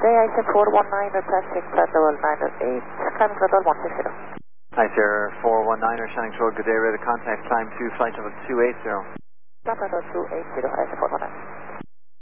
day, IC419 requesting flight level 908, climbing flight level 160. ICR 419 Shannon Road, good day, ready to contact climb to flight level 280. Flight level 280, IC419.